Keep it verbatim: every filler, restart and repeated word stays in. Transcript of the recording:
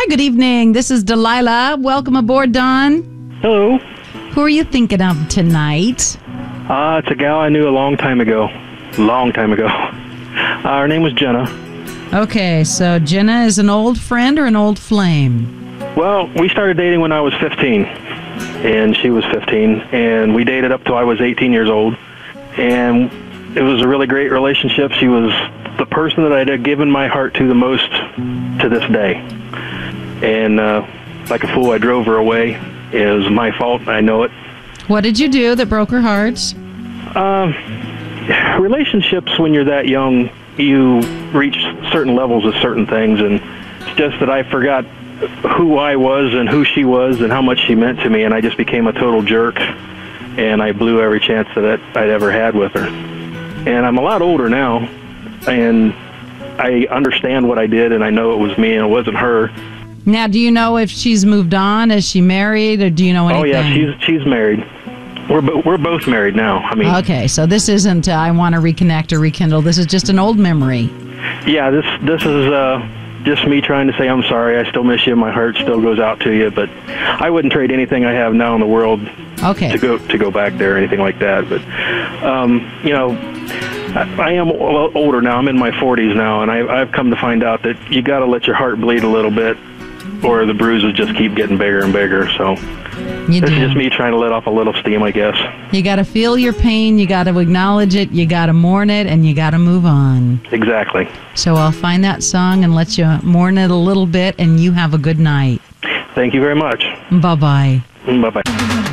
Hi, good evening. This is Delilah. Welcome aboard, Don. Hello. Who are you thinking of tonight? Uh, it's a gal I knew a long time ago. Long time ago. Uh, her name was Jenna. Okay, so Jenna is an old friend or an old flame? Well, we started dating when I was fifteen, and she was fifteen, and we dated up till I was eighteen years old, and it was a really great relationship. She was the person that I'd have given my heart to the most to this day, and uh, like a fool, I drove her away. It was my fault. I know it. What did you do that broke her heart? Um, relationships, when you're that young, you reach certain levels of certain things, and it's just that I forgot who I was and who she was and how much she meant to me, and I just became a total jerk, and I blew every chance that I'd ever had with her. And I'm a lot older now, and I understand what I did, and I know it was me and it wasn't her. Now, do you know if she's moved on? Is she married, or do you know anything? Oh yeah, she's she's married. We're bo- we're both married now. I mean, okay, so this isn't uh, I want to reconnect or rekindle. This is just an old memory. Yeah, this this is uh, just me trying to say I'm sorry. I still miss you. My heart still goes out to you, but I wouldn't trade anything I have now in the world okay. to go to go back there or anything like that. But um, you know, I, I am older now. I'm in my forties now, and I, I've come to find out that you got to let your heart bleed a little bit, or the bruises just keep getting bigger and bigger. So you this do. is just me trying to let off a little steam, I guess. You got to feel your pain, you got to acknowledge it, you got to mourn it, and you got to move on. Exactly. So I'll find that song and let you mourn it a little bit, and you have a good night. Thank you very much. Bye-bye. Bye-bye.